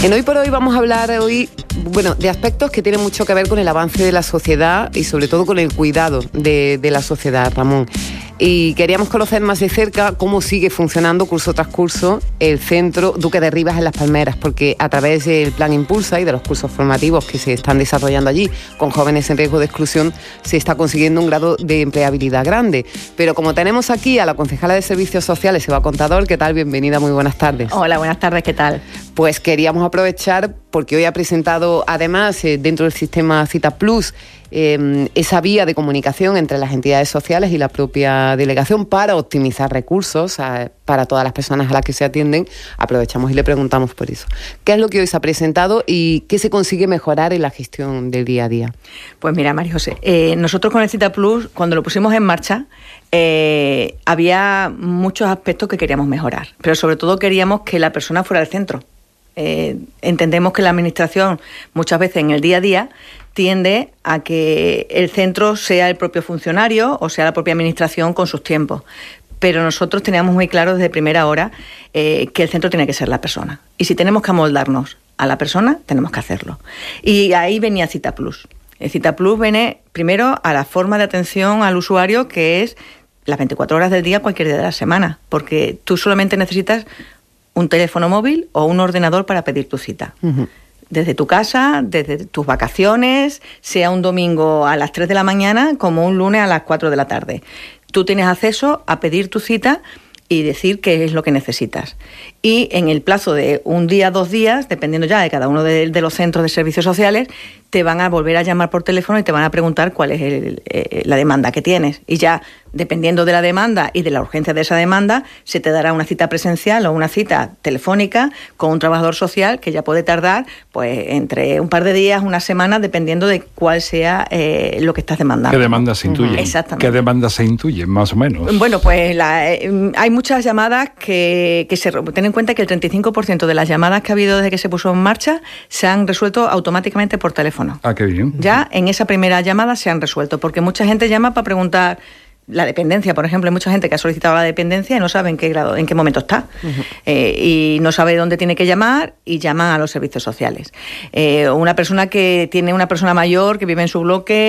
En Hoy por Hoy vamos a hablar de aspectos que tienen mucho que ver con el avance de la sociedad y sobre todo con el cuidado de la sociedad, Ramón. Y queríamos conocer más de cerca cómo sigue funcionando curso tras curso el Centro Duque de Rivas en Las Palmeras, porque a través del Plan Impulsa y de los cursos formativos que se están desarrollando allí con jóvenes en riesgo de exclusión se está consiguiendo un grado de empleabilidad grande. Pero como tenemos aquí a la concejala de Servicios Sociales, Eva Contador, ¿qué tal? Bienvenida, muy buenas tardes. Hola, buenas tardes, ¿qué tal? Pues queríamos aprovechar, porque hoy ha presentado además dentro del sistema Cita Plus esa vía de comunicación entre las entidades sociales y la propia delegación para optimizar recursos para todas las personas a las que se atienden. Aprovechamos y le preguntamos por eso. ¿Qué es lo que hoy se ha presentado y qué se consigue mejorar en la gestión del día a día? Pues mira, María José, nosotros con el Cita Plus, cuando lo pusimos en marcha, había muchos aspectos que queríamos mejorar, pero sobre todo queríamos que la persona fuera al centro. Entendemos que la administración muchas veces en el día a día tiende a que el centro sea el propio funcionario o sea la propia administración con sus tiempos. Pero nosotros teníamos muy claro desde primera hora que el centro tiene que ser la persona. Y si tenemos que amoldarnos a la persona, tenemos que hacerlo. Y ahí venía Cita Plus. El Cita Plus viene primero a la forma de atención al usuario, que es las 24 horas del día, cualquier día de la semana. Porque tú solamente necesitas un teléfono móvil o un ordenador para pedir tu cita. Uh-huh. Desde tu casa, desde tus vacaciones, sea un domingo a las 3 de la mañana como un lunes a las 4 de la tarde. Tú tienes acceso a pedir tu cita y decir qué es lo que necesitas. Y en el plazo de un día, 2 días, dependiendo ya de cada uno de los centros de servicios sociales, te van a volver a llamar por teléfono y te van a preguntar cuál es la demanda que tienes. Y ya, dependiendo de la demanda y de la urgencia de esa demanda, se te dará una cita presencial o una cita telefónica con un trabajador social que ya puede tardar pues entre un par de días, una semana, dependiendo de cuál sea lo que estás demandando. ¿Qué demandas se intuyen? Exactamente. ¿Qué demandas se intuyen, más o menos? Bueno, pues hay muchas llamadas que se... Ten en cuenta que el 35% de las llamadas que ha habido desde que se puso en marcha se han resuelto automáticamente por teléfono. Ah, qué bien. Ya en esa primera llamada se han resuelto, porque mucha gente llama para preguntar la dependencia, por ejemplo. Hay mucha gente que ha solicitado la dependencia y no sabe en qué momento está. Uh-huh. Y no sabe dónde tiene que llamar y llaman a los servicios sociales. Una persona que tiene una persona mayor que vive en su bloque